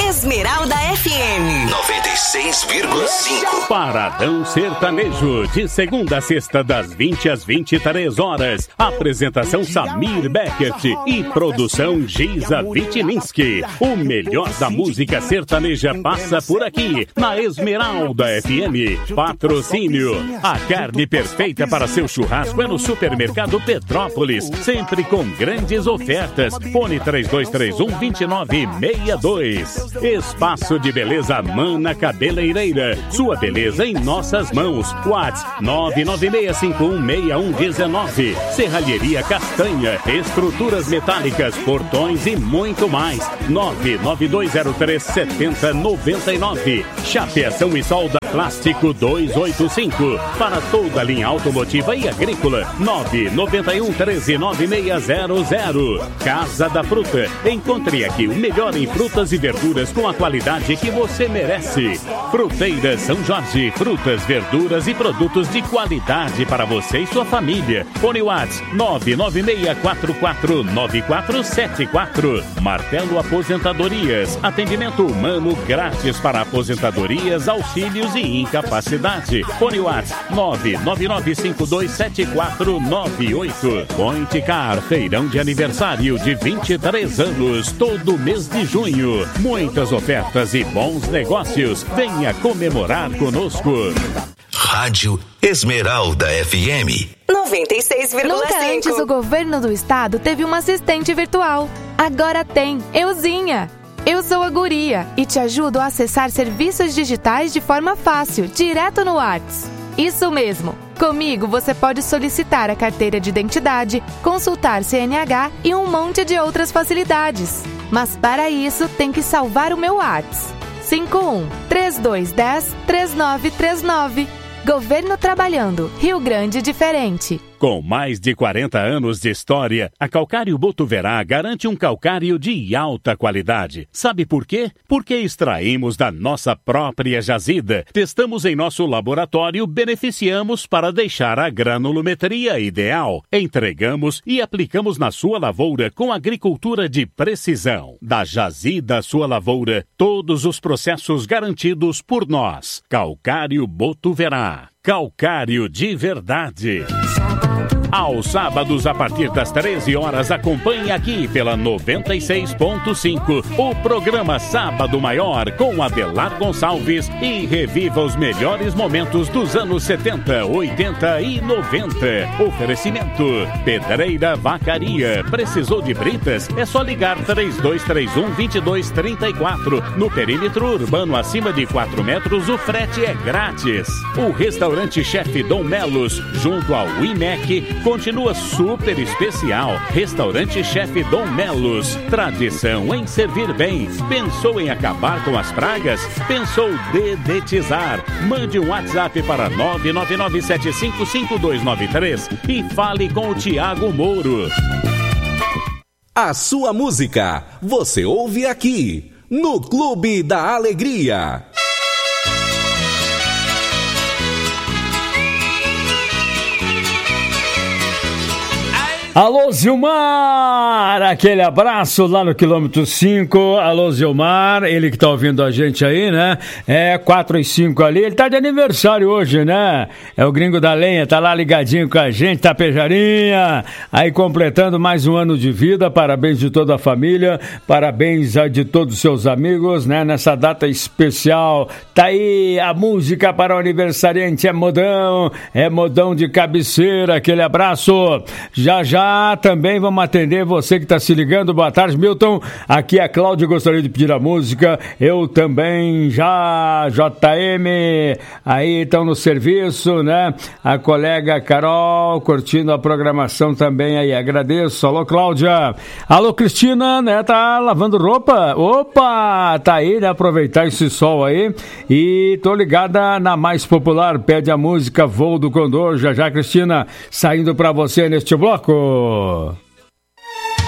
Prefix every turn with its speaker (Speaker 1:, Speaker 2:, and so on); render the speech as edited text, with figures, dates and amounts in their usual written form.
Speaker 1: Esmeralda FM
Speaker 2: 96,5.
Speaker 3: Paradão Sertanejo, de segunda a sexta, das 20 às 23 horas. Apresentação Samir Beckert e produção Giza Vitilinski. O melhor da música sertaneja passa por aqui, na Esmeralda FM. Patrocínio: a carne perfeita para seu churrasco é no Supermercado Petrópolis, sempre com grandes ofertas. Fone 3231-2962. Espaço de Beleza Mana Cabeleireira. Sua beleza em nossas mãos. WhatsApp 996516119. Serralheria Castanha. Estruturas metálicas, portões e muito mais. 992037099. Chapeação e solda Plástico 285. Para toda a linha automotiva e agrícola. 991139600. Casa da Fruta. Encontre aqui o melhor em frutas e verduras com a qualidade que você merece. Fruteira São Jorge. Frutas, verduras e produtos de qualidade para você e sua família. Fone WhatsApp 996449474. Martelo Aposentadorias. Atendimento humano grátis para aposentadorias, auxílios e incapacidade. Fone WhatsApp 999527498. Point Car, feirão de aniversário de 23 anos, todo mês de junho. Muitas ofertas e bons negócios. Venha comemorar conosco.
Speaker 2: Rádio Esmeralda FM
Speaker 1: 96,5.
Speaker 4: Nunca antes o governo do estado teve uma assistente virtual. Agora tem, Euzinha. Eu sou a Guria e te ajudo a acessar serviços digitais de forma fácil, direto no WhatsApp. Isso mesmo. Comigo você pode solicitar a carteira de identidade, consultar CNH e um monte de outras facilidades. Mas para isso tem que salvar o meu WhatsApp. 51-3210-3939. Governo trabalhando. Rio Grande diferente.
Speaker 3: Com mais de 40 anos de história, a Calcário Botuverá garante um calcário de alta qualidade. Sabe por quê? Porque extraímos da nossa própria jazida, testamos em nosso laboratório, beneficiamos para deixar a granulometria ideal. Entregamos e aplicamos na sua lavoura com agricultura de precisão. Da jazida à sua lavoura, todos os processos garantidos por nós. Calcário Botuverá. Calcário de verdade. Aos sábados, a partir das 13 horas, acompanhe aqui pela 96.5 o programa Sábado Maior com Adelar Gonçalves e reviva os melhores momentos dos anos 70, 80 e 90. Oferecimento: Pedreira Vacaria. Precisou de britas? É só ligar 3231-2234. No perímetro urbano acima de 4 metros, o frete é grátis. O restaurante Chefe Dom Melos, junto ao IMEC, continua super especial. Restaurante Chefe Dom Melos. Tradição em servir bem. Pensou em acabar com as pragas? Pensou dedetizar? Mande um WhatsApp para 999755293 e fale com o Tiago Mouro.
Speaker 5: A sua música você ouve aqui no Clube da Alegria.
Speaker 6: Alô, Zilmar! Aquele abraço lá no quilômetro 5. Alô, Zilmar, ele que tá ouvindo a gente aí, né? 4 e 5 ali. Ele tá de aniversário hoje, né? É o Gringo da Lenha, tá lá ligadinho com a gente, Tapejarinha. Aí completando mais um ano de vida. Parabéns de toda a família. Parabéns de todos os seus amigos, né? Nessa data especial. Tá aí a música para o aniversariante. É modão de cabeceira. Aquele abraço. Já também vamos atender você que está se ligando. Boa tarde, Milton. Aqui é a Cláudia, gostaria de pedir a música. Eu também já. JM, aí estão no serviço, né? A colega Carol curtindo a programação também aí. Agradeço. Alô, Cláudia. Alô, Cristina, né? Tá lavando roupa? Opa! Tá aí, né? Aproveitar esse sol aí. E tô ligada na mais popular. Pede a música Voo do Condor. Já, Cristina, saindo pra você neste bloco.